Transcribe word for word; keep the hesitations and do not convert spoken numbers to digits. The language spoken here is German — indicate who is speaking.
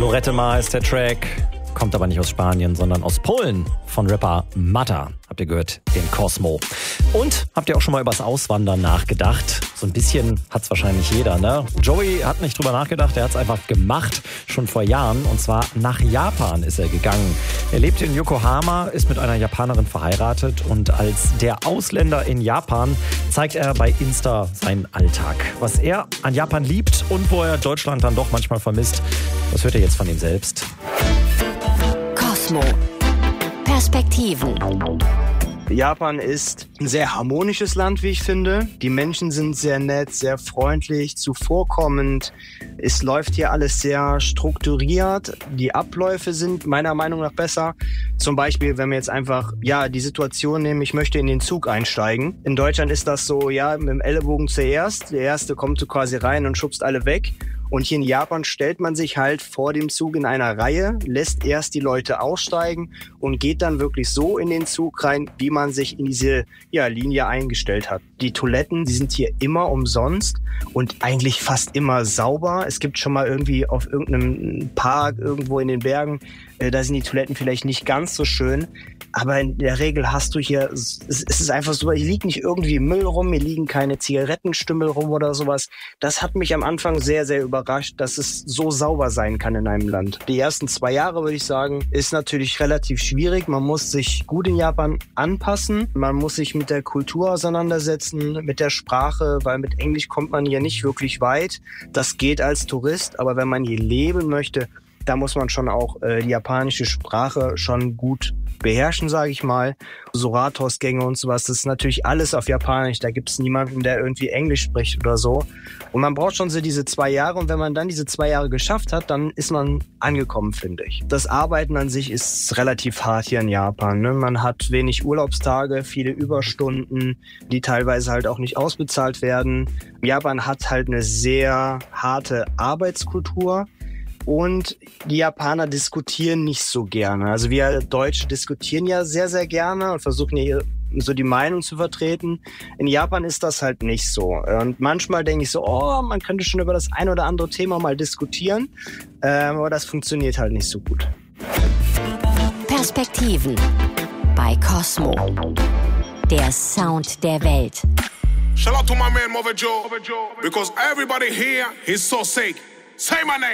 Speaker 1: Lorette Mar ist der Track, kommt aber nicht aus Spanien, sondern aus Polen von Rapper Mata. Habt ihr gehört, den Cosmo. Und habt ihr auch schon mal übers Auswandern nachgedacht? So ein bisschen hat's wahrscheinlich jeder, ne? Joey hat nicht drüber nachgedacht, er hat's einfach gemacht, schon vor Jahren. Und zwar nach Japan ist er gegangen. Er lebt in Yokohama, ist mit einer Japanerin verheiratet und als der Ausländer in Japan zeigt er bei Insta seinen Alltag. Was er an Japan liebt und wo er Deutschland dann doch manchmal vermisst, das hört ihr jetzt von ihm selbst.
Speaker 2: Cosmo. Perspektiven.
Speaker 3: Japan ist ein sehr harmonisches Land, wie ich finde. Die Menschen sind sehr nett, sehr freundlich, zuvorkommend. Es läuft hier alles sehr strukturiert. Die Abläufe sind meiner Meinung nach besser. Zum Beispiel, wenn wir jetzt einfach ja die Situation nehmen, ich möchte in den Zug einsteigen. In Deutschland ist das so, ja, mit dem Ellenbogen zuerst. Der Erste kommt so quasi rein und schubst alle weg. Und hier in Japan stellt man sich halt vor dem Zug in einer Reihe, lässt erst die Leute aussteigen und geht dann wirklich so in den Zug rein, wie man sich in diese ja, Linie eingestellt hat. Die Toiletten, die sind hier immer umsonst und eigentlich fast immer sauber. Es gibt schon mal irgendwie auf irgendeinem Park irgendwo in den Bergen, äh, da sind die Toiletten vielleicht nicht ganz so schön. Aber in der Regel hast du hier, es ist einfach so, hier liegt nicht irgendwie Müll rum, hier liegen keine Zigarettenstümmel rum oder sowas. Das hat mich am Anfang sehr, sehr überrascht, dass es so sauber sein kann in einem Land. Die ersten zwei Jahre, würde ich sagen, ist natürlich relativ schwierig. Man muss sich gut in Japan anpassen. Man muss sich mit der Kultur auseinandersetzen, mit der Sprache, weil mit Englisch kommt man hier nicht wirklich weit. Das geht als Tourist, aber wenn man hier leben möchte, da muss man schon auch äh, die japanische Sprache schon gut beherrschen, sage ich mal. So Rathausgänge und sowas, das ist natürlich alles auf Japanisch. Da gibt es niemanden, der irgendwie Englisch spricht oder so. Und man braucht schon so diese zwei Jahre. Und wenn man dann diese zwei Jahre geschafft hat, dann ist man angekommen, finde ich. Das Arbeiten an sich ist relativ hart hier in Japan, ne? Man hat wenig Urlaubstage, viele Überstunden, die teilweise halt auch nicht ausbezahlt werden. Japan hat halt eine sehr harte Arbeitskultur. Und die Japaner diskutieren nicht so gerne. Also wir Deutsche diskutieren ja sehr, sehr gerne und versuchen ja so die Meinung zu vertreten. In Japan ist das halt nicht so. Und manchmal denke ich so, oh, man könnte schon über das ein oder andere Thema mal diskutieren. Ähm, aber das funktioniert halt nicht so gut.
Speaker 2: Perspektiven bei Cosmo. Der Sound der Welt.
Speaker 4: Shout out to my man Mother Joe, because everybody here is so sick. Say my name.